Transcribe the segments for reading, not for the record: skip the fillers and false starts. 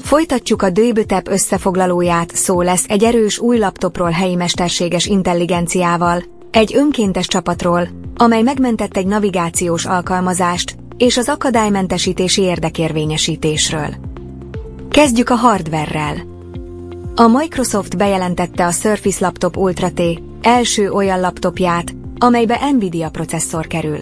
Folytatjuk a DBTEP összefoglalóját, szó lesz egy erős új laptopról helyi mesterséges intelligenciával, egy önkéntes csapatról, amely megmentett egy navigációs alkalmazást, és az akadálymentesítési érdekérvényesítésről. Kezdjük a hardverrel. A Microsoft bejelentette a Surface Laptop Ultra T első olyan laptopját, amelybe Nvidia processzor kerül.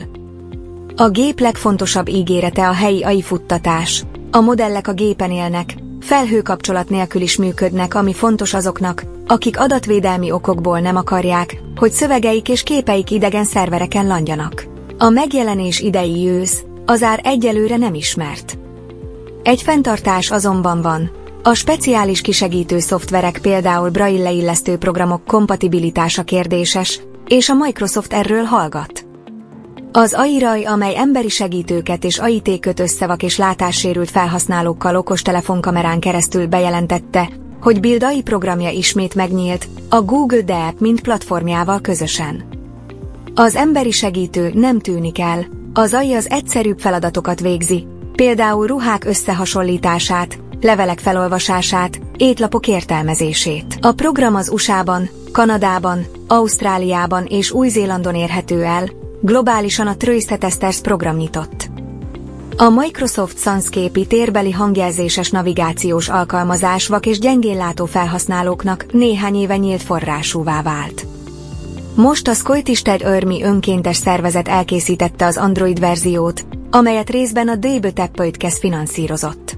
A gép legfontosabb ígérete a helyi AI futtatás. A modellek a gépen élnek, felhőkapcsolat nélkül is működnek, ami fontos azoknak, akik adatvédelmi okokból nem akarják, hogy szövegeik és képeik idegen szervereken landjanak. A megjelenés idei ősz, az ár egyelőre nem ismert. Egy fenntartás azonban van. A speciális kisegítő szoftverek, például Braille illesztő programok kompatibilitása kérdéses, és a Microsoft erről hallgat. Az AI-raj, amely emberi segítőket és AI-t köt össze vak és látássérült felhasználókkal okostelefonkamerán keresztül bejelentette, hogy Build AI programja ismét megnyílt, a Google DeepMind mint platformjával közösen. Az emberi segítő nem tűnik el, az AI az egyszerűbb feladatokat végzi, például ruhák összehasonlítását, levelek felolvasását, étlapok értelmezését. A program az USA-ban, Kanadában, Ausztráliában és Új-Zélandon érhető el, globálisan a Trace Testers program nyitott. A Microsoft Sunscape térbeli hangjelzéses navigációs alkalmazás vak és gyengénlátó felhasználóknak néhány éve nyílt forrásúvá vált. Most a Scottish Ted Army önkéntes szervezet elkészítette az Android verziót, amelyet részben a DBTEP Podcast finanszírozott.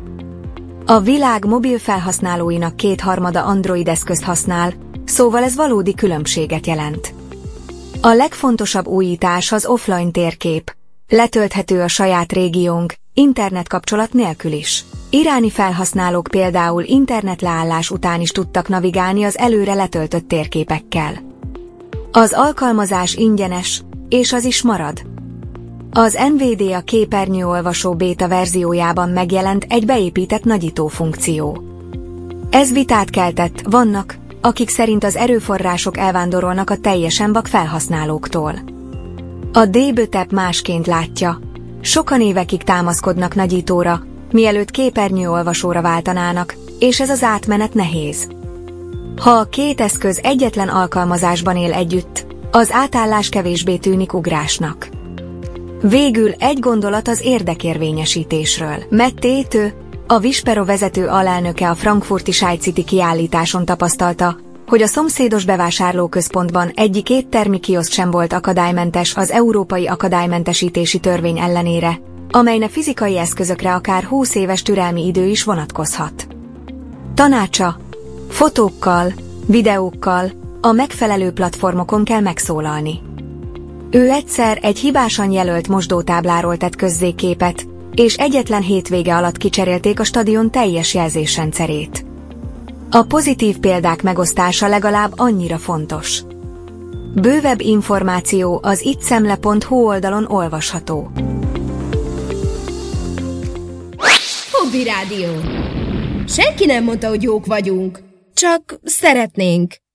A világ mobil felhasználóinak 2/3 Android eszközt használ, szóval ez valódi különbséget jelent. A legfontosabb újítás az offline térkép. Letölthető a saját régiónk, internetkapcsolat nélkül is. Iráni felhasználók például internetleállás után is tudtak navigálni az előre letöltött térképekkel. Az alkalmazás ingyenes, és az is marad. Az Nvidia képernyőolvasó béta verziójában megjelent egy beépített nagyító funkció. Ez vitát keltett, vannak, akik szerint az erőforrások elvándorolnak a teljesen vak felhasználóktól. A DBTEP másként látja. Sokan évekig támaszkodnak nagyítóra, mielőtt képernyőolvasóra váltanának, és ez az átmenet nehéz. Ha a két eszköz egyetlen alkalmazásban él együtt, az átállás kevésbé tűnik ugrásnak. Végül egy gondolat az érdekérvényesítésről. Matt Tétő, a Vispero vezető alelnöke a frankfurti SciCity kiállításon tapasztalta, hogy a szomszédos bevásárlóközpontban egyik éttermi kioszk sem volt akadálymentes az európai akadálymentesítési törvény ellenére, amelyne fizikai eszközökre akár 20 éves türelmi idő is vonatkozhat. Tanácsa: fotókkal, videókkal, a megfelelő platformokon kell megszólalni. Ő egyszer egy hibásan jelölt mosdótábláról tett közzé képet, és egyetlen hétvége alatt kicserélték a stadion teljes jelzésrendszerét. A pozitív példák megosztása legalább annyira fontos. Bővebb információ az ittszemle.hu oldalon olvasható. Hobby Rádió. Senki nem mondta, hogy jók vagyunk. Csak szeretnénk.